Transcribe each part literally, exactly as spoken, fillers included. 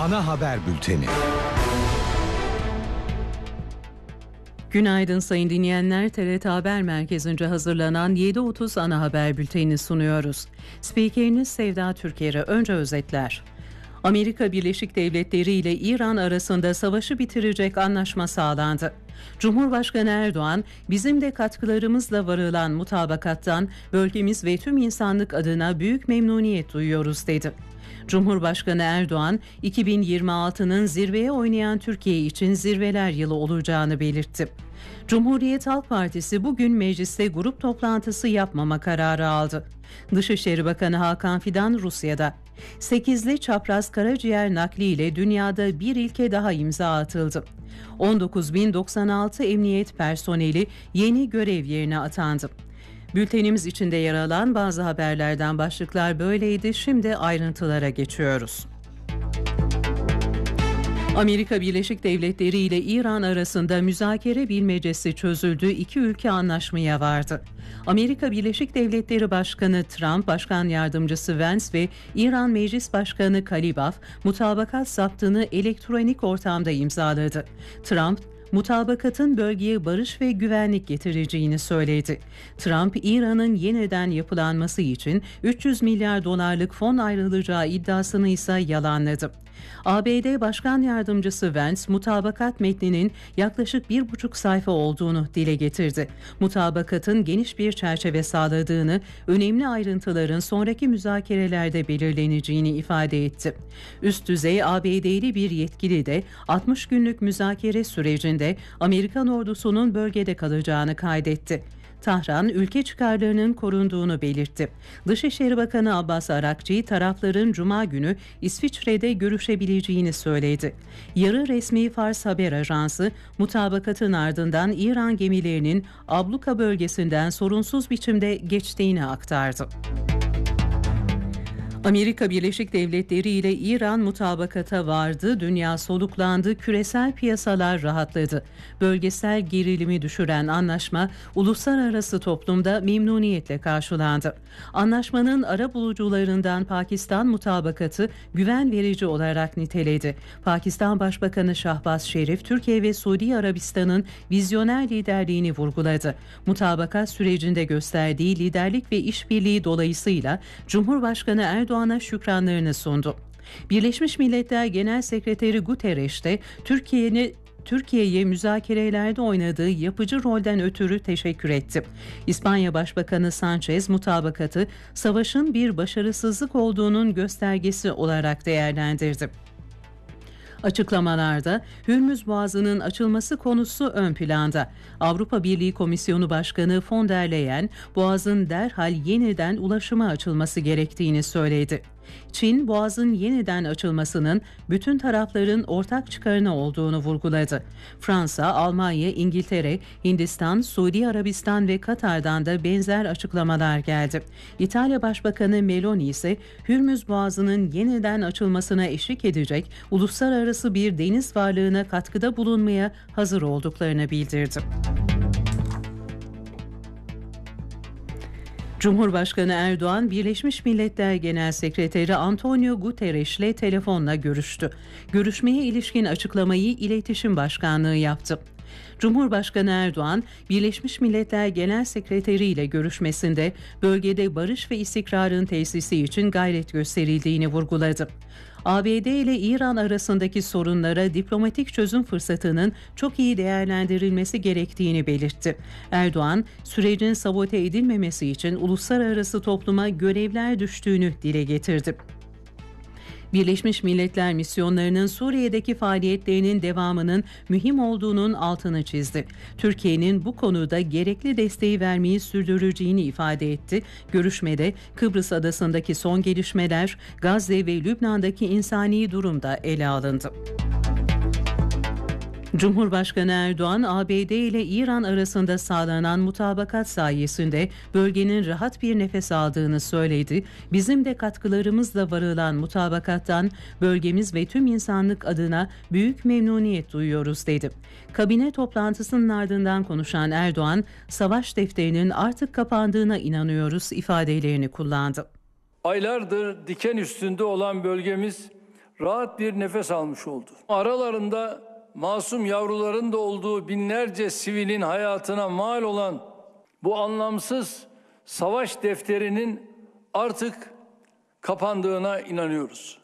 Ana haber bülteni. Günaydın sayın dinleyenler. T R T Haber Merkezi'nce hazırlanan yedi otuz ana haber bültenini sunuyoruz. Spikeriniz Sevda Türker'e. Önce özetler. Amerika Birleşik Devletleri ile İran arasında savaşı bitirecek anlaşma sağlandı. Cumhurbaşkanı Erdoğan, bizim de katkılarımızla varılan mutabakattan bölgemiz ve tüm insanlık adına büyük memnuniyet duyuyoruz dedi. Cumhurbaşkanı Erdoğan, iki bin yirmi altının zirveye oynayan Türkiye için zirveler yılı olacağını belirtti. Cumhuriyet Halk Partisi bugün mecliste grup toplantısı yapmama kararı aldı. Dışişleri Bakanı Hakan Fidan Rusya'da. sekizli çapraz karaciğer nakliyle dünyada bir ilke daha imza atıldı. on dokuz bin doksan altı emniyet personeli yeni görev yerine atandı. Bültenimiz içinde yer alan bazı haberlerden başlıklar böyleydi. Şimdi ayrıntılara geçiyoruz. Amerika Birleşik Devletleri ile İran arasında müzakere bilmecesi çözüldü, iki ülke anlaşmaya vardı. Amerika Birleşik Devletleri Başkanı Trump, Başkan Yardımcısı Vance ve İran Meclis Başkanı Kalibaf mutabakat zaptını elektronik ortamda imzaladı. Trump, mutabakatın bölgeye barış ve güvenlik getireceğini söyledi. Trump, İran'ın yeniden yapılanması için üç yüz milyar dolarlık fon ayrılacağı iddiasını ise yalanladı. A B D Başkan Yardımcısı Vance, mutabakat metninin yaklaşık bir buçuk sayfa olduğunu dile getirdi. Mutabakatın geniş bir çerçeve sağladığını, önemli ayrıntıların sonraki müzakerelerde belirleneceğini ifade etti. Üst düzey A B D'li bir yetkili de altmış günlük müzakere sürecinde Amerikan ordusunun bölgede kalacağını kaydetti. Tahran, ülke çıkarlarının korunduğunu belirtti. Dışişleri Bakanı Abbas Arakçı, tarafların Cuma günü İsviçre'de görüşebileceğini söyledi. Yarı resmi Fars haber ajansı, mutabakatın ardından İran gemilerinin abluka bölgesinden sorunsuz biçimde geçtiğini aktardı. Amerika Birleşik Devletleri ile İran mutabakata vardı, dünya soluklandı, küresel piyasalar rahatladı. Bölgesel gerilimi düşüren anlaşma uluslararası toplumda memnuniyetle karşılandı. Anlaşmanın arabulucularından Pakistan mutabakatı güven verici olarak niteledi. Pakistan Başbakanı Şahbaz Şerif, Türkiye ve Suudi Arabistan'ın vizyoner liderliğini vurguladı. Mutabakat sürecinde gösterdiği liderlik ve işbirliği dolayısıyla Cumhurbaşkanı Erdoğan Erdoğan'a şükranlarını sundu. Birleşmiş Milletler Genel Sekreteri Guterres de Türkiye'nin Türkiye'ye müzakerelerde oynadığı yapıcı rolden ötürü teşekkür etti. İspanya Başbakanı Sanchez mutabakatı savaşın bir başarısızlık olduğunun göstergesi olarak değerlendirdi. Açıklamalarda Hürmüz Boğazı'nın açılması konusu ön planda. Avrupa Birliği Komisyonu Başkanı von der Leyen, Boğaz'ın derhal yeniden ulaşıma açılması gerektiğini söyledi. Çin, Boğaz'ın yeniden açılmasının bütün tarafların ortak çıkarına olduğunu vurguladı. Fransa, Almanya, İngiltere, Hindistan, Suudi Arabistan ve Katar'dan da benzer açıklamalar geldi. İtalya Başbakanı Meloni ise Hürmüz Boğazı'nın yeniden açılmasına eşlik edecek uluslararası bir deniz varlığına katkıda bulunmaya hazır olduklarını bildirdi. Cumhurbaşkanı Erdoğan, Birleşmiş Milletler Genel Sekreteri Antonio Guterres ile telefonla görüştü. Görüşmeye ilişkin açıklamayı İletişim Başkanlığı yaptı. Cumhurbaşkanı Erdoğan, Birleşmiş Milletler Genel Sekreteri ile görüşmesinde bölgede barış ve istikrarın tesisi için gayret gösterildiğini vurguladı. A B D ile İran arasındaki sorunlara diplomatik çözüm fırsatının çok iyi değerlendirilmesi gerektiğini belirtti. Erdoğan, sürecin sabote edilmemesi için uluslararası topluma görevler düştüğünü dile getirdi. Birleşmiş Milletler misyonlarının Suriye'deki faaliyetlerinin devamının mühim olduğunun altını çizdi. Türkiye'nin bu konuda gerekli desteği vermeyi sürdüreceğini ifade etti. Görüşmede Kıbrıs Adası'ndaki son gelişmeler, Gazze ve Lübnan'daki insani durum da ele alındı. Cumhurbaşkanı Erdoğan, A B D ile İran arasında sağlanan mutabakat sayesinde bölgenin rahat bir nefes aldığını söyledi. Bizim de katkılarımızla varılan mutabakattan bölgemiz ve tüm insanlık adına büyük memnuniyet duyuyoruz dedi. Kabine toplantısının ardından konuşan Erdoğan, savaş defterinin artık kapandığına inanıyoruz ifadelerini kullandı. Aylardır diken üstünde olan bölgemiz rahat bir nefes almış oldu. Aralarında masum yavruların da olduğu binlerce sivilin hayatına mal olan bu anlamsız savaş defterinin artık kapandığına inanıyoruz.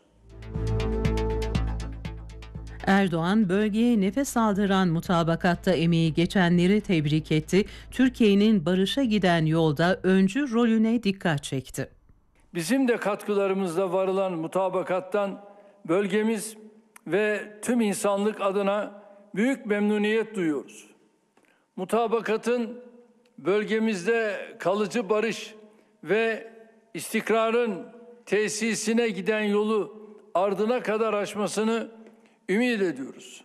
Erdoğan, bölgeye nefes aldıran mutabakatta emeği geçenleri tebrik etti. Türkiye'nin barışa giden yolda öncü rolüne dikkat çekti. Bizim de katkılarımızla varılan mutabakattan bölgemiz ve tüm insanlık adına büyük memnuniyet duyuyoruz. Mutabakatın bölgemizde kalıcı barış ve istikrarın tesisine giden yolu ardına kadar aşmasını ümit ediyoruz.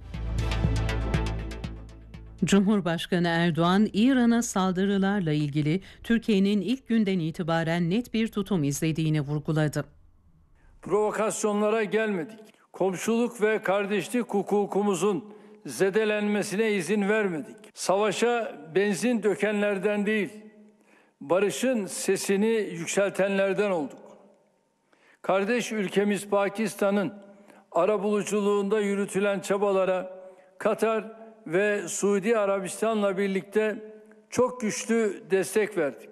Cumhurbaşkanı Erdoğan, İran'a saldırılarla ilgili Türkiye'nin ilk günden itibaren net bir tutum izlediğini vurguladı. Provokasyonlara gelmedik. Komşuluk ve kardeşlik hukukumuzun zedelenmesine izin vermedik. Savaşa benzin dökenlerden değil, barışın sesini yükseltenlerden olduk. Kardeş ülkemiz Pakistan'ın arabuluculuğunda yürütülen çabalara Katar ve Suudi Arabistan'la birlikte çok güçlü destek verdik.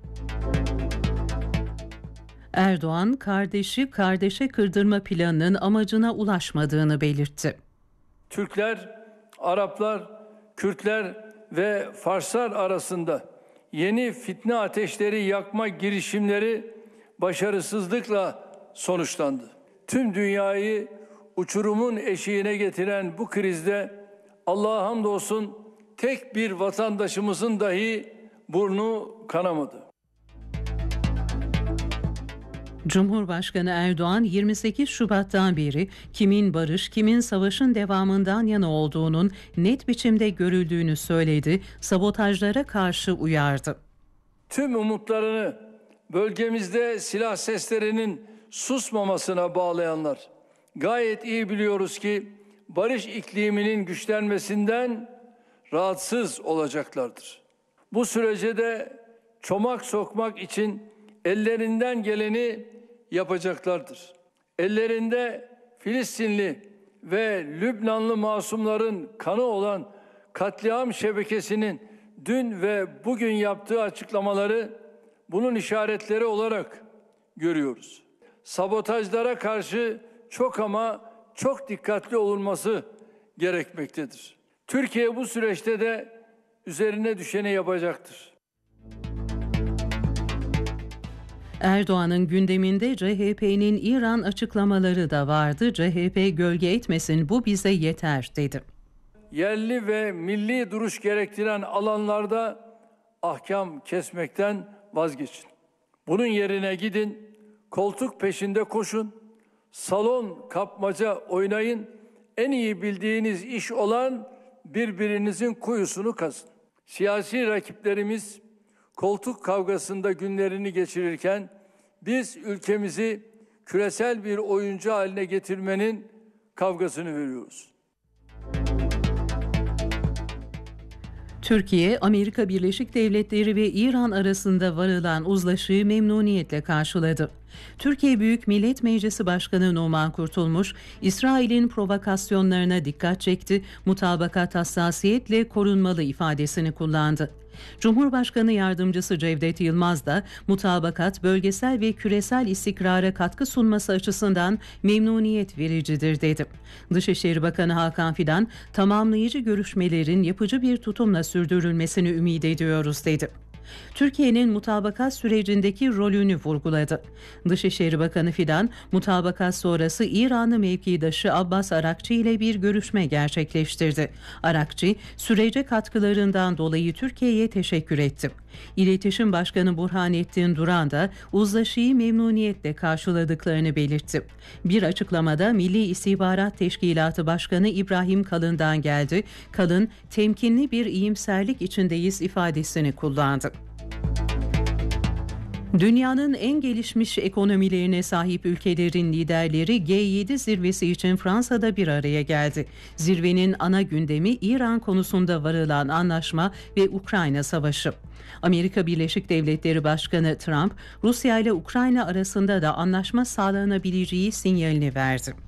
Erdoğan, kardeşi kardeşe kırdırma planının amacına ulaşmadığını belirtti. Türkler, Araplar, Kürtler ve Farslar arasında yeni fitne ateşleri yakma girişimleri başarısızlıkla sonuçlandı. Tüm dünyayı uçurumun eşiğine getiren bu krizde Allah'a hamdolsun tek bir vatandaşımızın dahi burnu kanamadı. Cumhurbaşkanı Erdoğan, yirmi sekiz Şubat'tan beri kimin barış, kimin savaşın devamından yana olduğunun net biçimde görüldüğünü söyledi, sabotajlara karşı uyardı. Tüm umutlarını bölgemizde silah seslerinin susmamasına bağlayanlar, gayet iyi biliyoruz ki barış ikliminin güçlenmesinden rahatsız olacaklardır. Bu sürece de çomak sokmak için ellerinden geleni yapacaklardır. Ellerinde Filistinli ve Lübnanlı masumların kanı olan katliam şebekesinin dün ve bugün yaptığı açıklamaları bunun işaretleri olarak görüyoruz. Sabotajlara karşı çok ama çok dikkatli olunması gerekmektedir. Türkiye bu süreçte de üzerine düşeni yapacaktır. Erdoğan'ın gündeminde C H P'nin İran açıklamaları da vardı. C H P gölge etmesin, bu bize yeter dedi. Yerli ve milli duruş gerektiren alanlarda ahkam kesmekten vazgeçin. Bunun yerine gidin, koltuk peşinde koşun, salon kapmaca oynayın, en iyi bildiğiniz iş olan birbirinizin kuyusunu kazın. Siyasi rakiplerimiz koltuk kavgasında günlerini geçirirken biz ülkemizi küresel bir oyuncu haline getirmenin kavgasını veriyoruz. Türkiye, Amerika Birleşik Devletleri ve İran arasında varılan uzlaşıyı memnuniyetle karşıladı. Türkiye Büyük Millet Meclisi Başkanı Numan Kurtulmuş, İsrail'in provokasyonlarına dikkat çekti, mutabakat hassasiyetle korunmalı ifadesini kullandı. Cumhurbaşkanı Yardımcısı Cevdet Yılmaz da mutabakat bölgesel ve küresel istikrara katkı sunması açısından memnuniyet vericidir dedi. Dışişleri Bakanı Hakan Fidan, tamamlayıcı görüşmelerin yapıcı bir tutumla sürdürülmesini ümit ediyoruz dedi. Türkiye'nin mutabakat sürecindeki rolünü vurguladı. Dışişleri Bakanı Fidan, mutabakat sonrası İranlı mevkidaşı Abbas Arakçı ile bir görüşme gerçekleştirdi. Arakçı, sürece katkılarından dolayı Türkiye'ye teşekkür etti. İletişim Başkanı Burhanettin Duran da uzlaşıyı memnuniyetle karşıladıklarını belirtti. Bir açıklamada Milli İstihbarat Teşkilatı Başkanı İbrahim Kalın'dan geldi. Kalın, temkinli bir iyimserlik içindeyiz ifadesini kullandı. Dünyanın en gelişmiş ekonomilerine sahip ülkelerin liderleri G yedi zirvesi için Fransa'da bir araya geldi. Zirvenin ana gündemi İran konusunda varılan anlaşma ve Ukrayna savaşı. Amerika Birleşik Devletleri Başkanı Trump, Rusya ile Ukrayna arasında da anlaşma sağlanabileceği sinyalini verdi.